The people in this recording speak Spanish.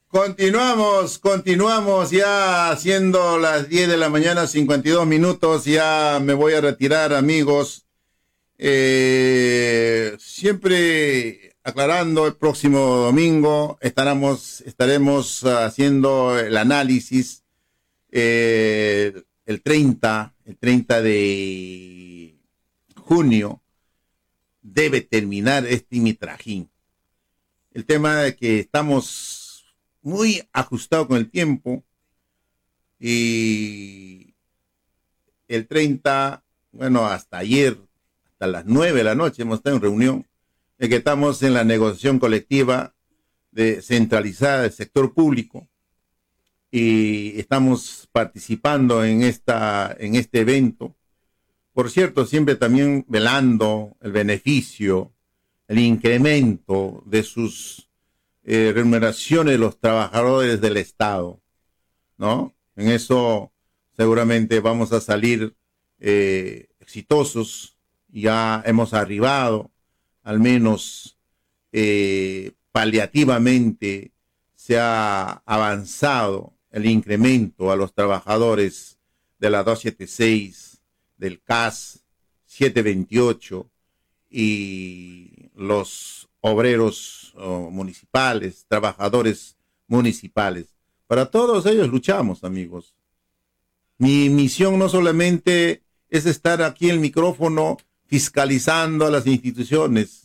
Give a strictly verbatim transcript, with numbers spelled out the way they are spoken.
Continuamos, continuamos ya siendo las diez de la mañana, cincuenta y dos minutos, ya me voy a retirar, amigos. Eh, siempre aclarando, el próximo domingo estaremos, estaremos haciendo el análisis, eh, el treinta, el treinta de junio debe terminar este mitrajín. El tema de que estamos muy ajustado con el tiempo y el treinta, bueno, hasta ayer, hasta las nueve de la noche hemos estado en reunión, de que estamos en la negociación colectiva de centralizada del sector público y estamos participando en esta, en este evento. Por cierto, siempre también velando el beneficio, el incremento de sus Eh, remuneraciones de los trabajadores del Estado, ¿no? En eso seguramente vamos a salir eh, exitosos. Ya hemos arribado, al menos eh, paliativamente se ha avanzado el incremento a los trabajadores de la doscientos setenta y seis, del C A S setecientos veintiocho y los obreros oh, municipales, trabajadores municipales. Para todos ellos luchamos, amigos. Mi misión no solamente es estar aquí en el micrófono fiscalizando a las instituciones,